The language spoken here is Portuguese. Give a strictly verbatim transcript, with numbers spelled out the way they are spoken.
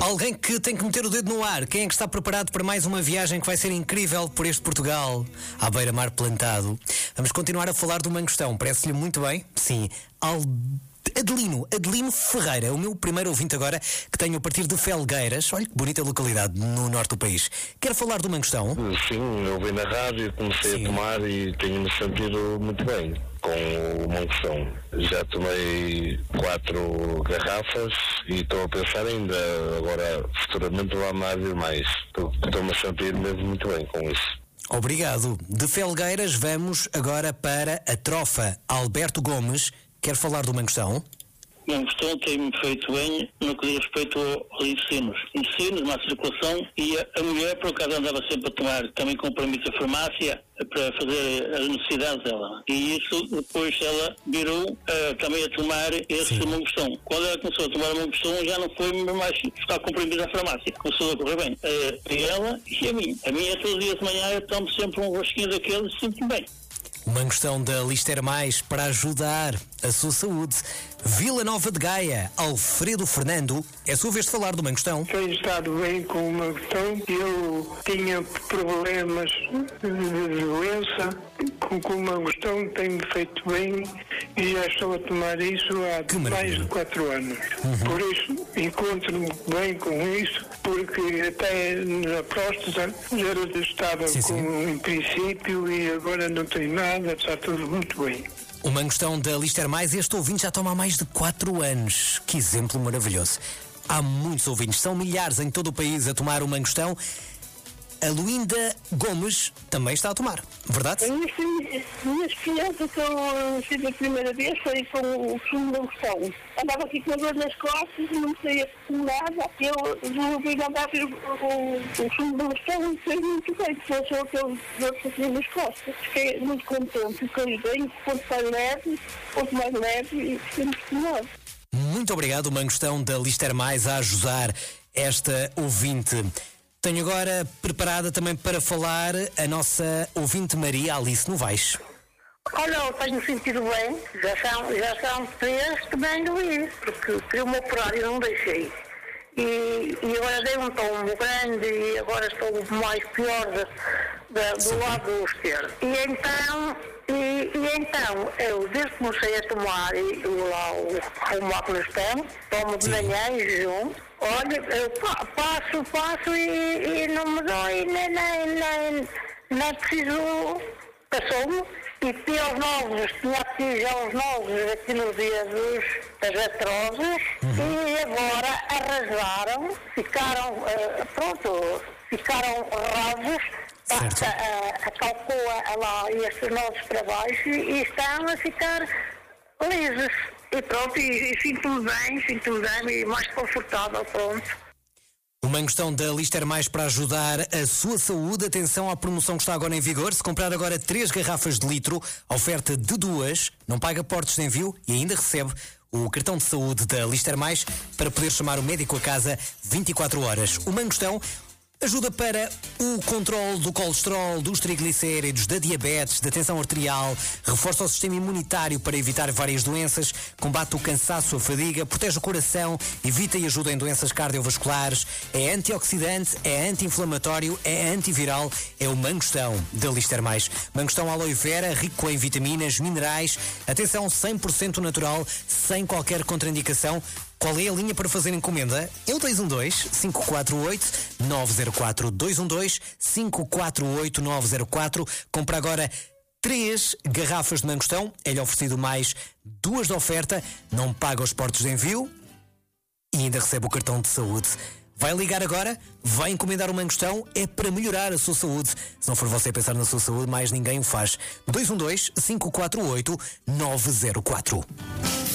Alguém que tem que meter o dedo no ar. Quem é que está preparado para mais uma viagem que vai ser incrível por este Portugal, à beira-mar plantado? Vamos continuar a falar do mangostão. Parece-lhe muito bem? Sim. Al... Adelino, Adelino Ferreira, o meu primeiro ouvinte agora, que tenho a partir de Felgueiras. Olha que bonita localidade no norte do país. Quer falar do mangostão? Sim, eu ouvi na rádio, comecei Sim. a tomar e tenho-me sentido muito bem com o mangostão. Já tomei quatro garrafas e estou a pensar ainda, agora futuramente vou amar mais. Estou-me a sentir mesmo muito bem com isso. Obrigado. De Felgueiras vamos agora para a Trofa. Alberto Gomes, quer falar do mangostão? O mangostão tem-me feito bem no que diz respeito aos ensinos. Ensinos, má circulação, e a, a mulher, por acaso, andava sempre a tomar também compromisso a farmácia para fazer as necessidades dela. E isso, depois ela virou uh, também a tomar esse Sim. mangostão. Quando ela começou a tomar o mangostão, já não foi mais ficar compromisso à farmácia. Começou a correr bem. Uh, a ela e a mim. A minha, todos os dias de manhã, eu tomo sempre um rosquinho daqueles e sinto-me bem. O mangostão da Lister Mais para ajudar a sua saúde. Vila Nova de Gaia, Alfredo Fernando, é a sua vez de falar do mangostão. Tenho estado bem com o mangostão. Eu tinha problemas de doença. Com, com o mangostão tenho feito bem e já estou a tomar isso há mais de quatro anos. Uhum. Por isso encontro-me bem com isso, porque até na próstata já estava sim, com sim. um princípio e agora não tenho nada, está tudo muito bem. O mangostão da Lister Mais, este ouvinte já toma há mais de quatro anos. Que exemplo maravilhoso. Há muitos ouvintes, são milhares em todo o país a tomar o mangostão. A Luínda Gomes também está a tomar, verdade? As minhas crianças, eu tive a primeira vez, foi com o sumo de mangostão. Andava aqui com a dor nas costas, não sei a nada. Eu resolvi andar com o sumo de mangostão e foi muito bem, porque só aquele dor que tinha nas costas. Fiquei muito contente, fiquei bem, quanto mais leve, quanto mais leve e fiquei muito melhor. Muito obrigado, o mangostão da Lister Mais, a ajudar esta ouvinte. Tenho agora preparada também para falar a nossa ouvinte Maria Alice Novaes. Olha, eu tenho sentido bem, já são, já são três que venho ir, porque queria me operar e não deixei. E, e agora dei um tombo grande e agora estou mais pior de, de, do lado esquerdo. E então, e, e então, eu desde que comecei a tomar e, o, lá, o, o magnostão, tomo de manhã em jejum. Olha, eu passo, passo e, e não me dói, nem, nem, nem, nem preciso, passou-me. E pelos novos, tinha aqui já os novos aqui nos dedos das artroses, uhum. e agora arrasaram, ficaram, uh, pronto, ficaram rasos, a, a, a calcula lá estes novos para baixo e estão a ficar lisos. E pronto, e, e sinto-me bem, sinto-me bem e mais confortável, pronto. O mangostão da Lister Mais para ajudar a sua saúde. Atenção à promoção que está agora em vigor. Se comprar agora três garrafas de litro, a oferta de duas, não paga portos de envio e ainda recebe o cartão de saúde da Lister Mais para poder chamar o médico a casa vinte e quatro horas. O mangostão ajuda para o controle do colesterol, dos triglicéridos, da diabetes, da tensão arterial, reforça o sistema imunitário para evitar várias doenças, combate o cansaço, a fadiga, protege o coração, evita e ajuda em doenças cardiovasculares, é antioxidante, é anti-inflamatório, é antiviral, é o mangostão da Lister Mais. Mangostão aloe vera, rico em vitaminas, minerais, atenção, cem por cento natural, sem qualquer contraindicação. Qual é a linha para fazer encomenda? É o dois um dois, cinco quatro oito, nove zero quatro. dois um dois, cinco quatro oito, nove zero quatro. Compra agora três garrafas de mangostão. É-lhe oferecido mais duas de oferta. Não paga os portos de envio e ainda recebe o cartão de saúde. Vai ligar agora, vai encomendar o mangostão, é para melhorar a sua saúde. Se não for você pensar na sua saúde, mais ninguém o faz. dois um dois, cinco quatro oito, nove zero quatro.